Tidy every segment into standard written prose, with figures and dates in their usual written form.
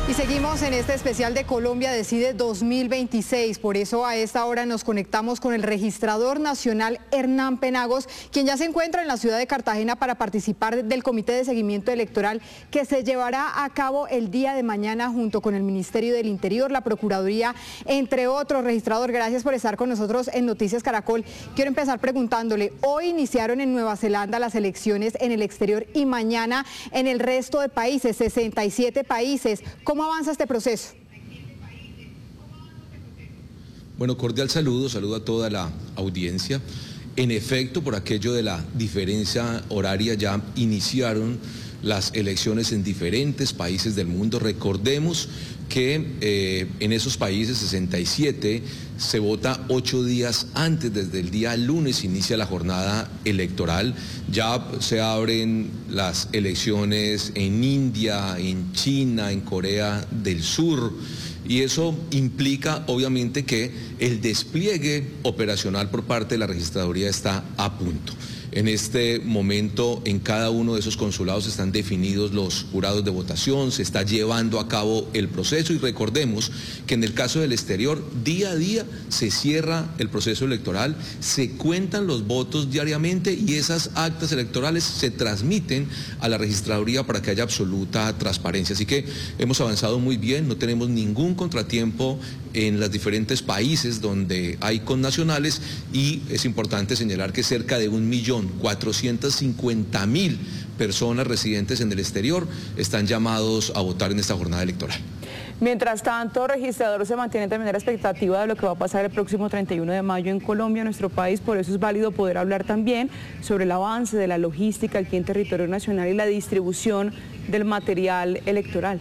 Y seguimos en este especial de Colombia Decide 2026. Por eso a esta hora nos conectamos con el registrador nacional Hernán Penagos, quien ya se encuentra en la ciudad de Cartagena para participar del comité de seguimiento electoral que se llevará a cabo el día de mañana junto con el Ministerio del Interior, la Procuraduría, entre otros. Registrador, gracias por estar con nosotros en Noticias Caracol. Quiero empezar preguntándole, hoy iniciaron en Nueva Zelanda las elecciones en el exterior y mañana en el resto de países, 67 países. ¿Cómo avanza este proceso? Bueno, cordial saludo a toda la audiencia. En efecto, por aquello de la diferencia horaria ya iniciaron las elecciones en diferentes países del mundo. Recordemos que en esos países, 67, se vota 8 días antes, desde el día lunes inicia la jornada electoral. Ya se abren las elecciones en India, en China, en Corea del Sur, y eso implica obviamente que el despliegue operacional por parte de la registraduría está a punto. En este momento, en cada uno de esos consulados están definidos los jurados de votación, se está llevando a cabo el proceso, y recordemos que en el caso del exterior, día a día se cierra el proceso electoral, se cuentan los votos diariamente y esas actas electorales se transmiten a la registraduría para que haya absoluta transparencia. Así que hemos avanzado muy bien, no tenemos ningún contratiempo en los diferentes países donde hay connacionales, y es importante señalar que cerca de 1.450.000 personas residentes en el exterior están llamados a votar en esta jornada electoral. Mientras tanto, registrador, se mantiene también la expectativa de lo que va a pasar el próximo 31 de mayo en Colombia, en nuestro país. Por eso es válido poder hablar también sobre el avance de la logística aquí en territorio nacional y la distribución del material electoral.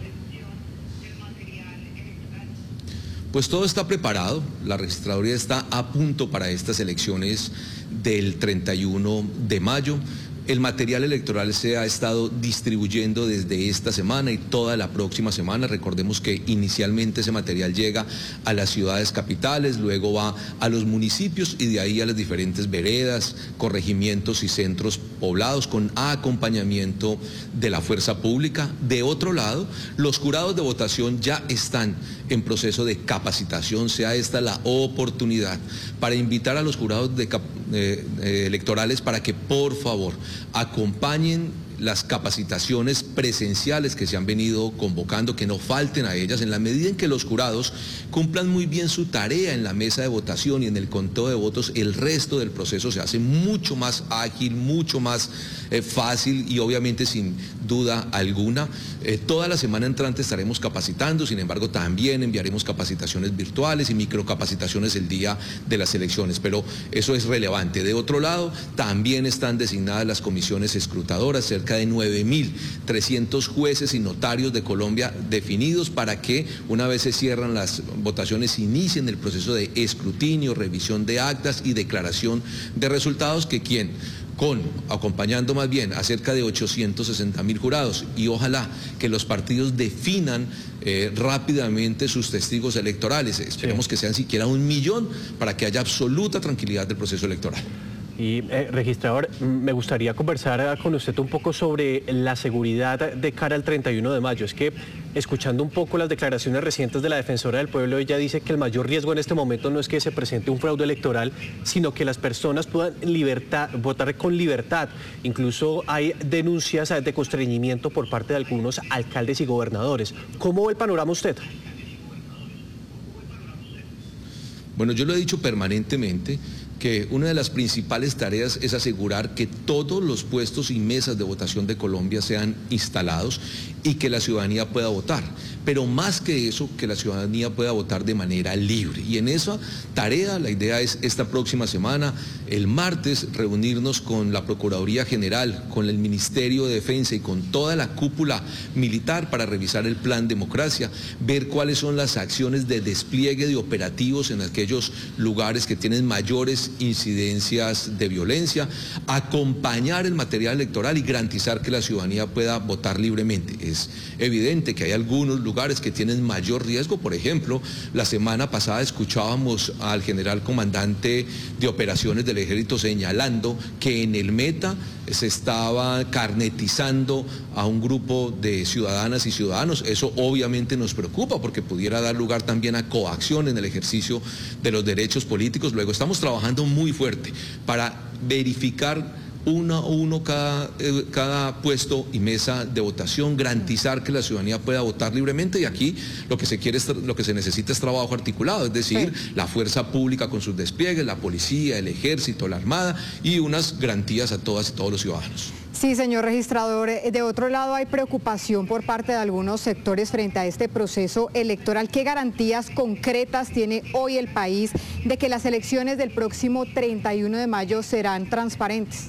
Pues todo está preparado, la registraduría está a punto para estas elecciones del 31 de mayo. El material electoral se ha estado distribuyendo desde esta semana y toda la próxima semana. Recordemos que inicialmente ese material llega a las ciudades capitales, luego va a los municipios y de ahí a las diferentes veredas, corregimientos y centros poblados con acompañamiento de la fuerza pública. De otro lado, los jurados de votación ya están en proceso de capacitación, sea esta la oportunidad para invitar a los jurados electorales para que por favor acompañen las capacitaciones presenciales que se han venido convocando, que no falten a ellas, en la medida en que los jurados cumplan muy bien su tarea en la mesa de votación y en el conteo de votos. El resto del proceso se hace mucho más ágil, mucho más fácil y obviamente sin duda alguna. Toda la semana entrante estaremos capacitando, sin embargo también enviaremos capacitaciones virtuales y microcapacitaciones el día de las elecciones, pero eso es relevante. De otro lado, también están designadas las comisiones escrutadoras, cerca de 9.300 jueces y notarios de Colombia definidos para que una vez se cierran las votaciones inicien el proceso de escrutinio, revisión de actas y declaración de resultados, acompañando más bien a cerca de 860.000 jurados, y ojalá que los partidos definan rápidamente sus testigos electorales. Esperemos que sean siquiera 1 millón para que haya absoluta tranquilidad del proceso electoral. Y registrador, me gustaría conversar con usted un poco sobre la seguridad de cara al 31 de mayo. Es que, escuchando un poco las declaraciones recientes de la Defensora del Pueblo, ella dice que el mayor riesgo en este momento no es que se presente un fraude electoral, sino que las personas puedan votar con libertad. Incluso hay denuncias de constreñimiento por parte de algunos alcaldes y gobernadores. ¿Cómo ve el panorama usted? Bueno, yo lo he dicho permanentemente, que una de las principales tareas es asegurar que todos los puestos y mesas de votación de Colombia sean instalados y que la ciudadanía pueda votar. Pero más que eso, que la ciudadanía pueda votar de manera libre. Y en esa tarea, la idea es esta próxima semana, el martes, reunirnos con la Procuraduría General, con el Ministerio de Defensa y con toda la cúpula militar para revisar el plan Democracia, ver cuáles son las acciones de despliegue de operativos en aquellos lugares que tienen mayores incidencias de violencia, acompañar el material electoral y garantizar que la ciudadanía pueda votar libremente. es evidente que hay algunos lugares que tienen mayor riesgo. Por ejemplo, la semana pasada escuchábamos al general comandante de operaciones del ejército señalando que en el Meta se estaba carnetizando a un grupo de ciudadanas y ciudadanos. Eso obviamente nos preocupa porque pudiera dar lugar también a coacción en el ejercicio de los derechos políticos. Luego estamos trabajando muy fuerte para verificar uno a uno cada puesto y mesa de votación, garantizar que la ciudadanía pueda votar libremente, y aquí lo que se necesita es trabajo articulado, es decir, la fuerza pública con sus despliegues, la policía, el ejército, la armada, y unas garantías a todas y todos los ciudadanos. Sí, señor registrador. De otro lado, hay preocupación por parte de algunos sectores frente a este proceso electoral. ¿Qué garantías concretas tiene hoy el país de que las elecciones del próximo 31 de mayo serán transparentes?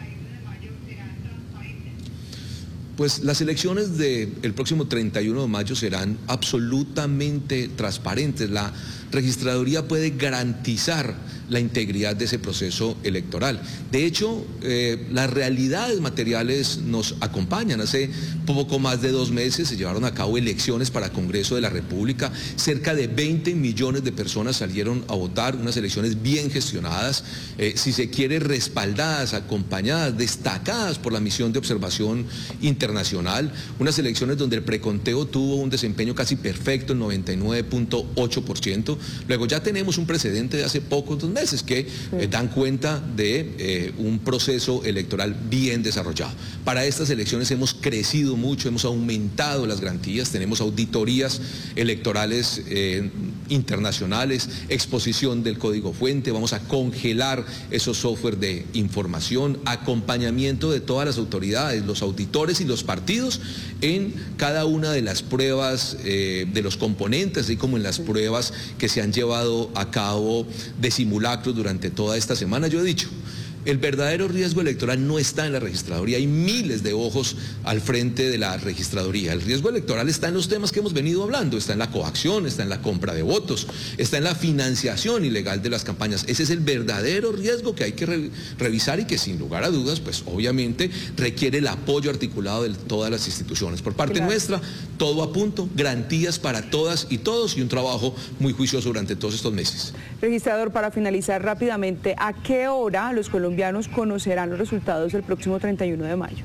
Pues las elecciones del próximo 31 de mayo serán absolutamente transparentes. La registraduría puede garantizar la integridad de ese proceso electoral. De hecho, las realidades materiales nos acompañan. Hace poco más de 2 meses se llevaron a cabo elecciones para Congreso de la República. Cerca de 20 millones de personas salieron a votar, unas elecciones bien gestionadas, si se quiere respaldadas, acompañadas, destacadas por la misión de observación internacional, unas elecciones donde el preconteo tuvo un desempeño casi perfecto, el 99.8%. Luego ya tenemos un precedente de hace pocos 2 meses que dan cuenta de un proceso electoral bien desarrollado. Para estas elecciones hemos crecido mucho, hemos aumentado las garantías, tenemos auditorías electorales internacionales, exposición del código fuente, vamos a congelar esos software de información, acompañamiento de todas las autoridades, los auditores y los partidos en cada una de las pruebas de los componentes, así como en las pruebas que se han llevado a cabo de simulacros durante toda esta semana. Yo he dicho, el verdadero riesgo electoral no está en la registraduría, hay miles de ojos al frente de la registraduría. El riesgo electoral está en los temas que hemos venido hablando, está en la coacción, está en la compra de votos, está en la financiación ilegal de las campañas. Ese es el verdadero riesgo que hay que revisar y que sin lugar a dudas, pues obviamente requiere el apoyo articulado de todas las instituciones. Por parte nuestra, todo a punto, garantías para todas y todos y un trabajo muy juicioso durante todos estos meses. Registrador, para finalizar rápidamente, ¿a qué hora los colombianos conocerán los resultados del próximo 31 de mayo?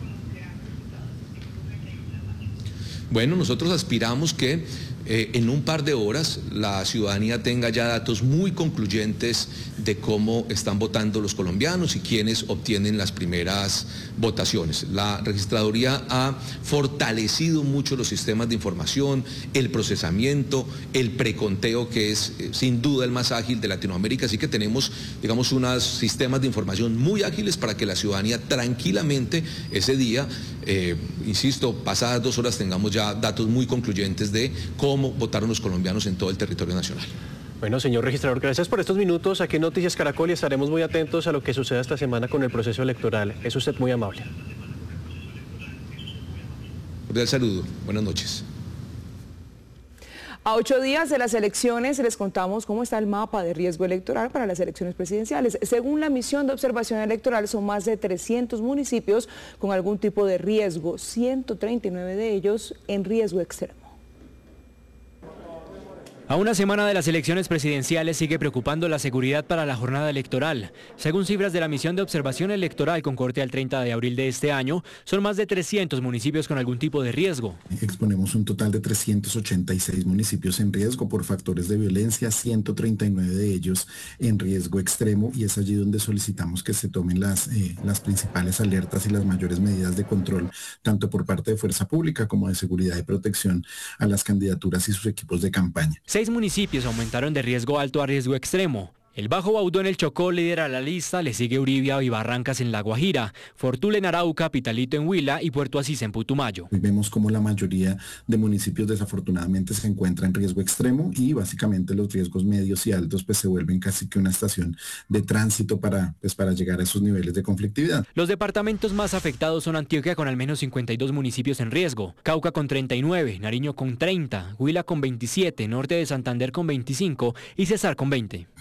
Bueno, nosotros aspiramos que en un par de horas la ciudadanía tenga ya datos muy concluyentes de cómo están votando los colombianos y quiénes obtienen las primeras votaciones. La registraduría ha fortalecido mucho los sistemas de información, el procesamiento, el preconteo, que es sin duda el más ágil de Latinoamérica, así que tenemos, digamos, unos sistemas de información muy ágiles para que la ciudadanía tranquilamente ese día, insisto, pasadas 2 horas tengamos ya datos muy concluyentes de cómo votaron los colombianos en todo el territorio nacional. Bueno, señor registrador, gracias por estos minutos aquí en Noticias Caracol y estaremos muy atentos a lo que suceda esta semana con el proceso electoral. Es usted muy amable. Cordial saludo. Buenas noches. A 8 días de las elecciones les contamos cómo está el mapa de riesgo electoral para las elecciones presidenciales. Según la misión de observación electoral, son más de 300 municipios con algún tipo de riesgo, 139 de ellos en riesgo extremo. A una semana de las elecciones presidenciales sigue preocupando la seguridad para la jornada electoral. Según cifras de la misión de observación electoral con corte al 30 de abril de este año, son más de 300 municipios con algún tipo de riesgo. Exponemos un total de 386 municipios en riesgo por factores de violencia, 139 de ellos en riesgo extremo, y es allí donde solicitamos que se tomen las principales alertas y las mayores medidas de control, tanto por parte de Fuerza Pública como de seguridad y protección a las candidaturas y sus equipos de campaña. 6 municipios aumentaron de riesgo alto a riesgo extremo. El Bajo Baudó en el Chocó lidera la lista, le sigue Uribia y Barrancas en La Guajira, Fortul en Arauca, Pitalito en Huila y Puerto Asís en Putumayo. Hoy vemos como la mayoría de municipios desafortunadamente se encuentra en riesgo extremo y básicamente los riesgos medios y altos pues se vuelven casi que una estación de tránsito para llegar a esos niveles de conflictividad. Los departamentos más afectados son Antioquia con al menos 52 municipios en riesgo, Cauca con 39, Nariño con 30, Huila con 27, Norte de Santander con 25 y Cesar con 20. Estos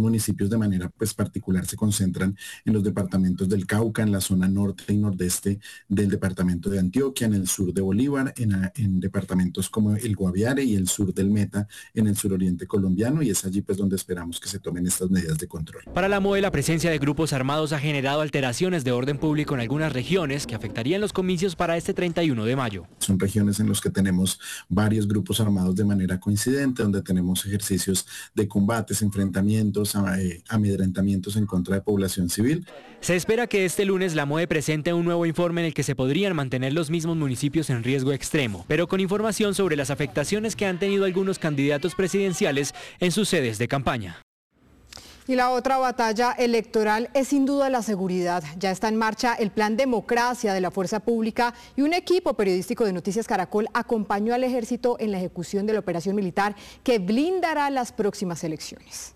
municipios de manera pues particular se concentran en los departamentos del Cauca, en la zona norte y nordeste del departamento de Antioquia, en el sur de Bolívar, en departamentos como el Guaviare y el sur del Meta, en el suroriente colombiano, y es allí pues donde esperamos que se tomen estas medidas de control. Para la MOE, la presencia de grupos armados ha generado alteraciones de orden público en algunas regiones que afectarían los comicios para este 31 de mayo. Son regiones en las que tenemos varios grupos armados de manera coincidente, donde tenemos ejercicios de combates, enfrentamientos, amedrentamientos en contra de población civil. Se espera que este lunes la MOE presente un nuevo informe en el que se podrían mantener los mismos municipios en riesgo extremo, pero con información sobre las afectaciones que han tenido algunos candidatos presidenciales en sus sedes de campaña. Y la otra batalla electoral es sin duda la seguridad. Ya está en marcha el Plan Democracia de la Fuerza Pública y un equipo periodístico de Noticias Caracol acompañó al ejército en la ejecución de la operación militar que blindará las próximas elecciones.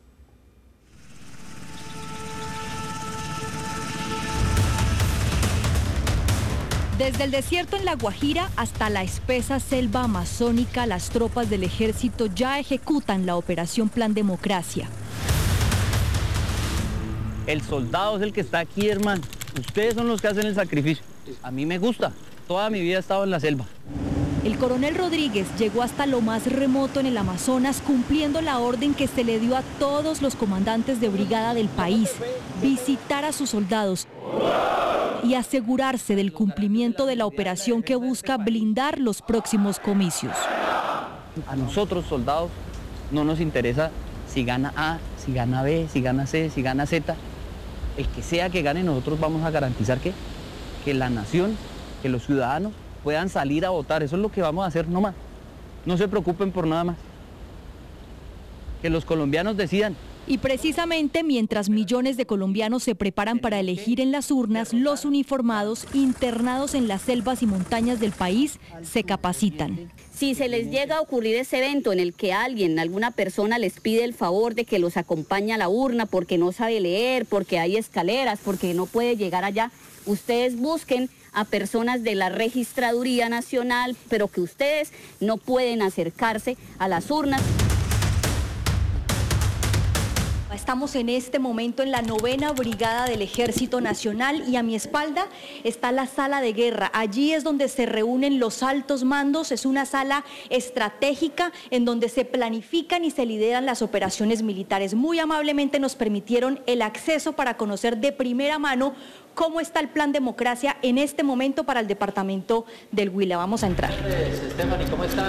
Desde el desierto en La Guajira hasta la espesa selva amazónica, las tropas del ejército ya ejecutan la operación Plan Democracia. El soldado es el que está aquí, hermano. Ustedes son los que hacen el sacrificio. A mí me gusta. Toda mi vida he estado en la selva. El coronel Rodríguez llegó hasta lo más remoto en el Amazonas cumpliendo la orden que se le dio a todos los comandantes de brigada del país, visitar a sus soldados y asegurarse del cumplimiento de la operación que busca blindar los próximos comicios. A nosotros, soldados, no nos interesa si gana A, si gana B, si gana C, si gana Z. El que sea que gane, nosotros vamos a garantizar que la nación, que los ciudadanos puedan salir a votar. Eso es lo que vamos a hacer nomás. No se preocupen por nada más. Que los colombianos decidan. Y precisamente mientras millones de colombianos se preparan para elegir en las urnas, los uniformados internados en las selvas y montañas del país se capacitan. Si se les llega a ocurrir ese evento en el que alguna persona les pide el favor de que los acompañe a la urna porque no sabe leer, porque hay escaleras, porque no puede llegar allá, ustedes busquen a personas de la Registraduría Nacional, pero que ustedes no pueden acercarse a las urnas. Estamos en este momento en la 9ª Brigada del Ejército Nacional y a mi espalda está la sala de guerra. Allí es donde se reúnen los altos mandos, es una sala estratégica en donde se planifican y se lideran las operaciones militares. Muy amablemente nos permitieron el acceso para conocer de primera mano cómo está el Plan Democracia en este momento para el departamento del Huila. Vamos a entrar. Stephanie, ¿cómo está?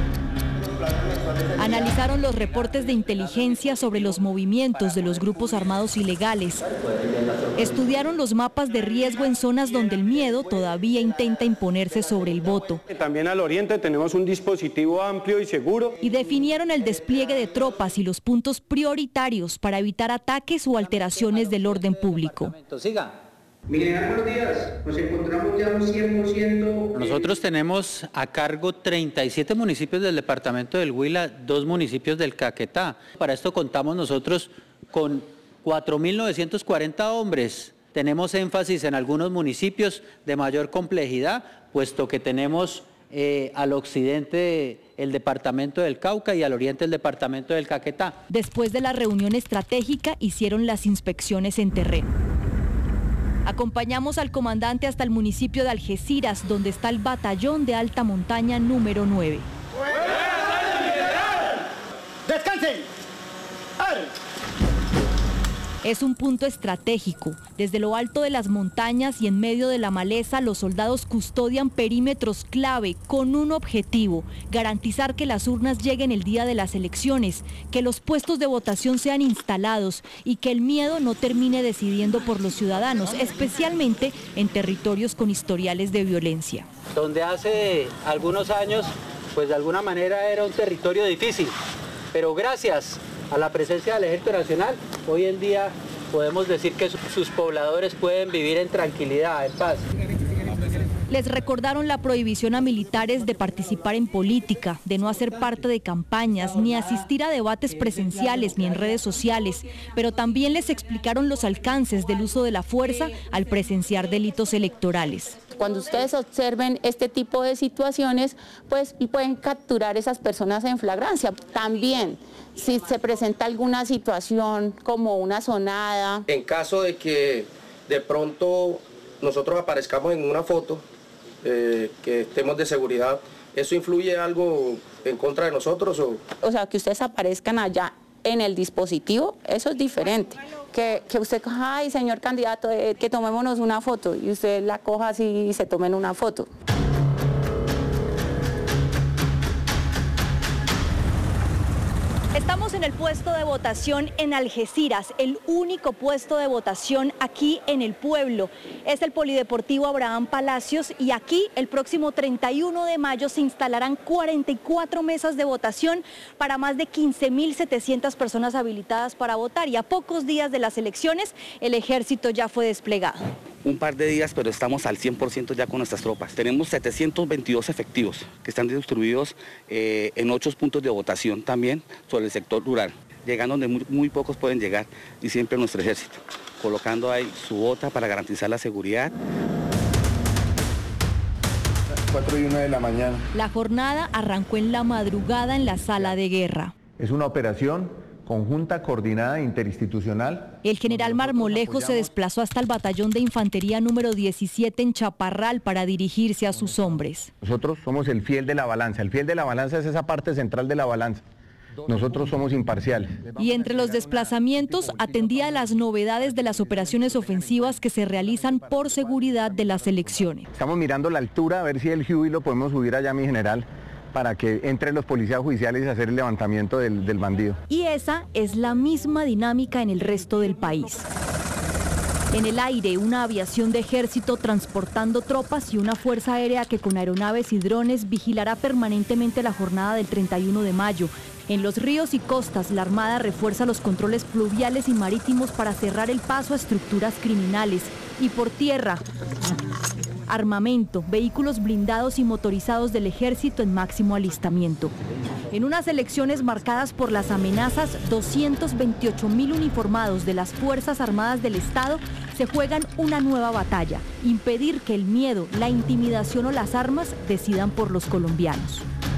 Analizaron los reportes de inteligencia sobre los movimientos de los grupos armados ilegales. Estudiaron los mapas de riesgo en zonas donde el miedo todavía intenta imponerse sobre el voto. También al oriente tenemos un dispositivo amplio y seguro. Y definieron el despliegue de tropas y los puntos prioritarios para evitar ataques o alteraciones del orden público. Siga. Miguel, buenos días. Nos encontramos ya un 100%. Nosotros tenemos a cargo 37 municipios del departamento del Huila, 2 municipios del Caquetá. Para esto contamos nosotros con 4.940 hombres. Tenemos énfasis en algunos municipios de mayor complejidad, puesto que tenemos al occidente el departamento del Cauca y al oriente el departamento del Caquetá. Después de la reunión estratégica hicieron las inspecciones en terreno. Acompañamos al comandante hasta el municipio de Algeciras, donde está el batallón de alta montaña número 9. ¡Descansen! Es un punto estratégico. Desde lo alto de las montañas y en medio de la maleza, los soldados custodian perímetros clave con un objetivo: garantizar que las urnas lleguen el día de las elecciones, que los puestos de votación sean instalados y que el miedo no termine decidiendo por los ciudadanos, especialmente en territorios con historiales de violencia. Donde hace algunos años, pues de alguna manera era un territorio difícil, pero gracias a la presencia del Ejército Nacional, hoy en día podemos decir que sus pobladores pueden vivir en tranquilidad, en paz. Les recordaron la prohibición a militares de participar en política, de no hacer parte de campañas, ni asistir a debates presenciales ni en redes sociales, pero también les explicaron los alcances del uso de la fuerza al presenciar delitos electorales. Cuando ustedes observen este tipo de situaciones, pues pueden capturar esas personas en flagrancia. También, si se presenta alguna situación como una sonada. En caso de que de pronto nosotros aparezcamos en una foto, que estemos de seguridad, ¿eso influye algo en contra de nosotros? O sea, que ustedes aparezcan allá en el dispositivo, eso es diferente. Que usted coja, ay, señor candidato, que tomémonos una foto, y usted la coja así y se tomen una foto. Estamos en el puesto de votación en Algeciras, el único puesto de votación aquí en el pueblo. Es el Polideportivo Abraham Palacios y aquí el próximo 31 de mayo se instalarán 44 mesas de votación para más de 15.700 personas habilitadas para votar. Y a pocos días de las elecciones, el ejército ya fue desplegado. Un par de días, pero estamos al 100% ya con nuestras tropas. Tenemos 722 efectivos que están distribuidos en 8 puntos de votación también sobre el sector rural, llegando donde muy pocos pueden llegar, y siempre nuestro ejército, colocando ahí su bota para garantizar la seguridad. 4:01 de la mañana. La jornada arrancó en la madrugada en la sala de guerra. Es una operación conjunta, coordinada, interinstitucional. El general Marmolejo se desplazó hasta el batallón de infantería número 17 en Chaparral para dirigirse a sus hombres. Nosotros somos el fiel de la balanza. El fiel de la balanza es esa parte central de la balanza. Nosotros somos imparciales. Y entre los desplazamientos atendía a las novedades de las operaciones ofensivas que se realizan por seguridad de las elecciones. Estamos mirando la altura, a ver si el Huey lo podemos subir allá, mi general, para que entren los policías judiciales y hacer el levantamiento del bandido. Y esa es la misma dinámica en el resto del país. En el aire, una aviación de ejército transportando tropas y una fuerza aérea que con aeronaves y drones vigilará permanentemente la jornada del 31 de mayo. En los ríos y costas, la Armada refuerza los controles fluviales y marítimos para cerrar el paso a estructuras criminales. Y por tierra, armamento, vehículos blindados y motorizados del ejército en máximo alistamiento. En unas elecciones marcadas por las amenazas, 228.000 uniformados de las Fuerzas Armadas del Estado se juegan una nueva batalla: impedir que el miedo, la intimidación o las armas decidan por los colombianos.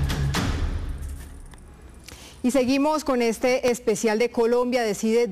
Y seguimos con este especial de Colombia Decide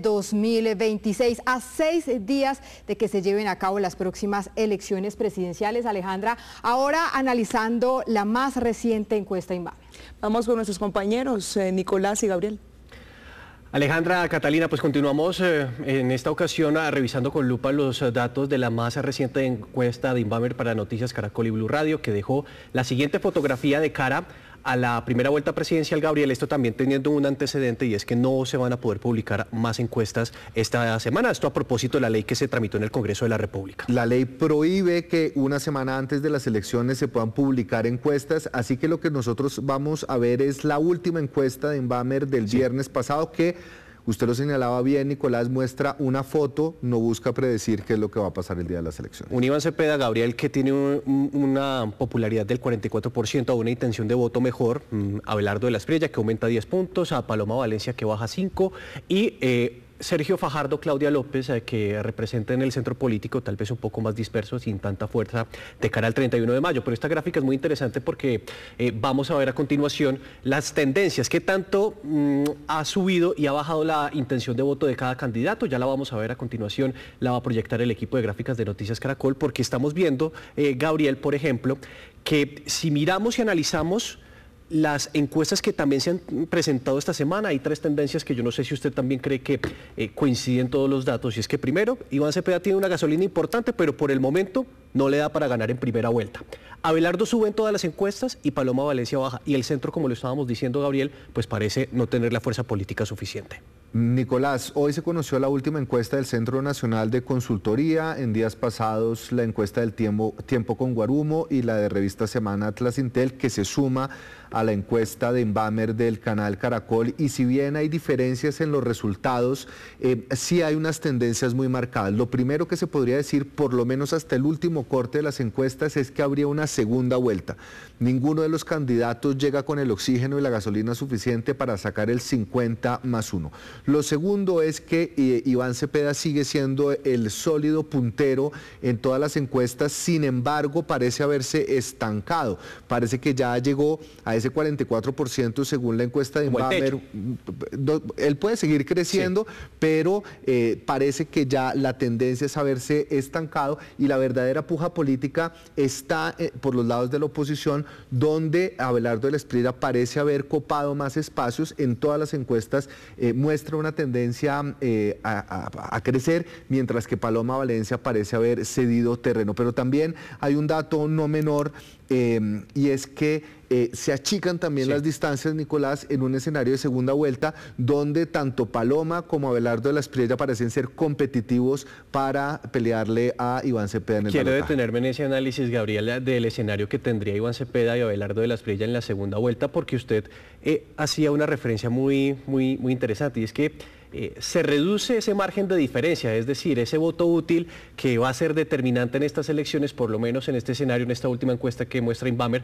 2026, a 6 días de que se lleven a cabo las próximas elecciones presidenciales. Alejandra, ahora analizando la más reciente encuesta INVAMER. Vamos con nuestros compañeros Nicolás y Gabriel. Alejandra, Catalina, pues continuamos en esta ocasión revisando con lupa los datos de la más reciente encuesta de INVAMER para Noticias Caracol y Blue Radio, que dejó la siguiente fotografía de cara a la primera vuelta presidencial, Gabriel. Esto también teniendo un antecedente, y es que no se van a poder publicar más encuestas esta semana. Esto a propósito de la ley que se tramitó en el Congreso de la República. La ley prohíbe que una semana antes de las elecciones se puedan publicar encuestas, así que lo que nosotros vamos a ver es la última encuesta de INVAMER del viernes pasado, que usted lo señalaba bien, Nicolás, muestra una foto, no busca predecir qué es lo que va a pasar el día de las elecciones. Un Iván Cepeda, Gabriel, que tiene una popularidad del 44%, a una intención de voto mejor, Abelardo de la Espriella, que aumenta 10 puntos, a Paloma Valencia, que baja 5, y Sergio Fajardo, Claudia López, que representa en el centro político, tal vez un poco más disperso, sin tanta fuerza de cara al 31 de mayo. Pero esta gráfica es muy interesante porque vamos a ver a continuación las tendencias, qué tanto ha subido y ha bajado la intención de voto de cada candidato. Ya la vamos a ver a continuación, la va a proyectar el equipo de gráficas de Noticias Caracol, porque estamos viendo, Gabriel, por ejemplo, que si miramos y analizamos las encuestas que también se han presentado esta semana, hay 3 tendencias que yo no sé si usted también cree que coinciden todos los datos. Y es que primero, Iván Cepeda tiene una gasolina importante, pero por el momento no le da para ganar en primera vuelta. Abelardo sube en todas las encuestas y Paloma Valencia baja. Y el centro, como lo estábamos diciendo, Gabriel, pues parece no tener la fuerza política suficiente. Nicolás, hoy se conoció la última encuesta del Centro Nacional de Consultoría. En días pasados la encuesta del Tiempo con Guarumo y la de Revista Semana Atlas Intel, que se suma a la encuesta de INVAMER del canal Caracol. Y si bien hay diferencias en los resultados, sí hay unas tendencias muy marcadas. Lo primero que se podría decir, por lo menos hasta el último corte de las encuestas, es que habría una segunda vuelta. Ninguno de los candidatos llega con el oxígeno y la gasolina suficiente para sacar el 50+1. Lo segundo es que Iván Cepeda sigue siendo el sólido puntero en todas las encuestas, sin embargo parece haberse estancado, parece que ya llegó a ese 44% según la encuesta de Inbamer. Él puede seguir creciendo, sí, pero parece que ya la tendencia es haberse estancado y la verdadera puja política está por los lados de la oposición, donde Abelardo de la Espriella parece haber copado más espacios. En todas las encuestas muestra una tendencia a crecer, mientras que Paloma Valencia parece haber cedido terreno. Pero también hay un dato no menor, y es que se achican también, sí, las distancias, Nicolás, en un escenario de segunda vuelta, donde tanto Paloma como Abelardo de la Espriella parecen ser competitivos para pelearle a Iván Cepeda en el balotaje. Quiero detenerme en ese análisis, Gabriela, del escenario que tendría Iván Cepeda y Abelardo de la Espriella en la segunda vuelta, porque usted hacía una referencia muy interesante, y es que se reduce ese margen de diferencia, es decir, ese voto útil que va a ser determinante en estas elecciones, por lo menos en este escenario, en esta última encuesta que muestra Inbamer,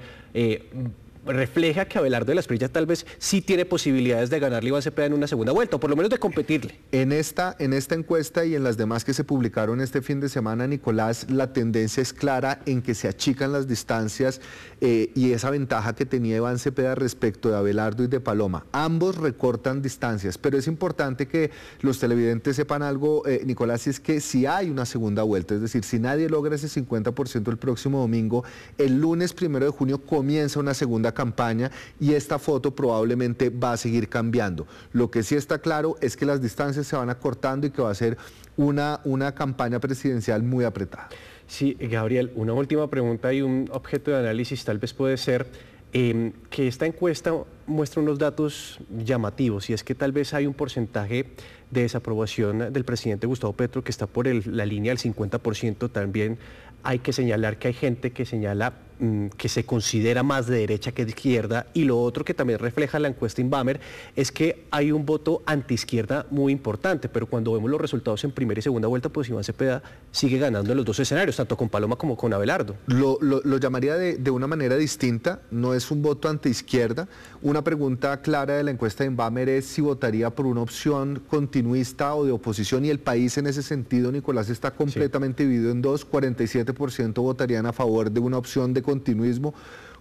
refleja que Abelardo de la Espriella tal vez sí tiene posibilidades de ganarle a Iván Cepeda en una segunda vuelta, o por lo menos de competirle. En esta encuesta y en las demás que se publicaron este fin de semana, Nicolás, la tendencia es clara en que se achican las distancias y esa ventaja que tenía Iván Cepeda respecto de Abelardo y de Paloma. Ambos recortan distancias, pero es importante que los televidentes sepan algo, Nicolás, y es que si hay una segunda vuelta, es decir, si nadie logra ese 50% el próximo domingo, el lunes 1 de junio comienza una segunda campaña y esta foto probablemente va a seguir cambiando. Lo que sí está claro es que las distancias se van acortando y que va a ser una campaña presidencial muy apretada. Sí, Gabriel, una última pregunta y un objeto de análisis tal vez puede ser que esta encuesta muestra unos datos llamativos, y es que tal vez hay un porcentaje de desaprobación del presidente Gustavo Petro que está por la línea del 50%. También hay que señalar que hay gente que señala que se considera más de derecha que de izquierda, y lo otro que también refleja la encuesta Inbamer es que hay un voto antiizquierda muy importante, pero cuando vemos los resultados en primera y segunda vuelta, pues Iván Cepeda sigue ganando en los dos escenarios, tanto con Paloma como con Abelardo. Lo llamaría de una manera distinta, no es un voto antiizquierda. Una pregunta clara de la encuesta de Inbamer es si votaría por una opción continuista o de oposición, y el país en ese sentido, Nicolás, está completamente dividido en dos. 47% votarían a favor de una opción de continuismo,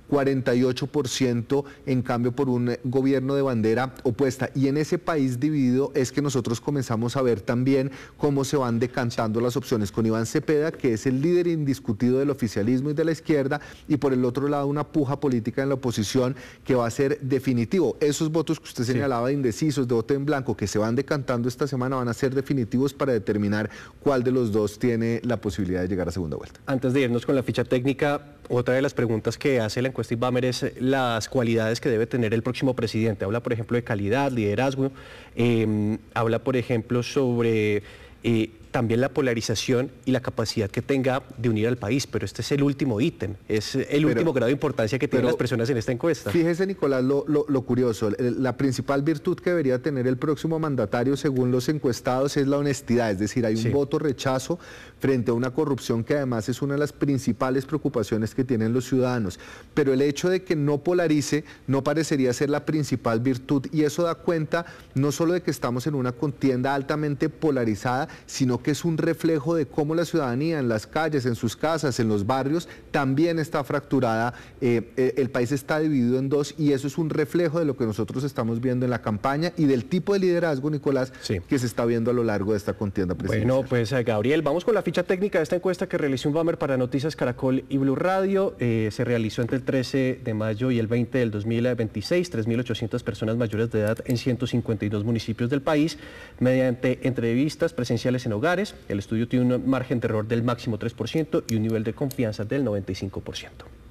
48% en cambio por un gobierno de bandera opuesta. Y en ese país dividido es que nosotros comenzamos a ver también cómo se van decantando las opciones, con Iván Cepeda, que es el líder indiscutido del oficialismo y de la izquierda, y por el otro lado una puja política en la oposición que va a ser definitivo. Esos votos que usted señalaba de indecisos, de voto en blanco, que se van decantando esta semana, van a ser definitivos para determinar cuál de los dos tiene la posibilidad de llegar a segunda vuelta. Antes de irnos con la ficha técnica, otra de las preguntas que hace la encuesta Inbamer es las cualidades que debe tener el próximo presidente. Habla, por ejemplo, de calidad, liderazgo, habla, por ejemplo, sobre también la polarización y la capacidad que tenga de unir al país, pero este es el último ítem, es el último grado de importancia que tienen las personas en esta encuesta. Fíjese, Nicolás, lo curioso, la principal virtud que debería tener el próximo mandatario, según los encuestados, es la honestidad, es decir, hay un voto rechazo frente a una corrupción que además es una de las principales preocupaciones que tienen los ciudadanos, pero el hecho de que no polarice no parecería ser la principal virtud, y eso da cuenta no solo de que estamos en una contienda altamente polarizada, sino que es un reflejo de cómo la ciudadanía en las calles, en sus casas, en los barrios, también está fracturada. El país está dividido en dos, y eso es un reflejo de lo que nosotros estamos viendo en la campaña y del tipo de liderazgo, Nicolás, que se está viendo a lo largo de esta contienda presidencial. Bueno, pues Gabriel, vamos con la ficha técnica de esta encuesta que realizó Inbamer para Noticias Caracol y Blue Radio. Se realizó entre el 13 de mayo y el 20 del 2026, 3.800 personas mayores de edad en 152 municipios del país, mediante entrevistas presenciales en hogares. El estudio tiene un margen de error del máximo 3% y un nivel de confianza del 95%.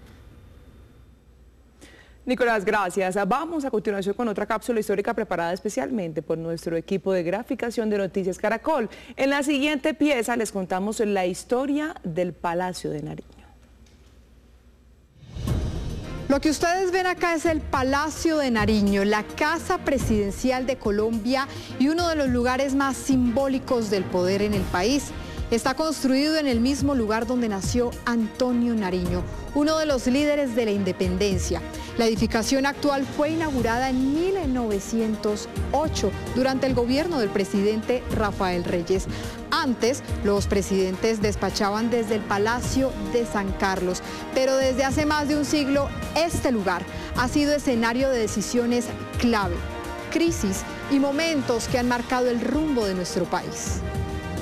Nicolás, gracias. Vamos a continuación con otra cápsula histórica preparada especialmente por nuestro equipo de graficación de Noticias Caracol. En la siguiente pieza les contamos la historia del Palacio de Nariño. Lo que ustedes ven acá es el Palacio de Nariño, la casa presidencial de Colombia y uno de los lugares más simbólicos del poder en el país. está construido en el mismo lugar donde nació Antonio Nariño, uno de los líderes de la independencia. La edificación actual fue inaugurada en 1908 durante el gobierno del presidente Rafael Reyes. Antes, los presidentes despachaban desde el Palacio de San Carlos, pero desde hace más de un siglo este lugar ha sido escenario de decisiones clave, crisis y momentos que han marcado el rumbo de nuestro país.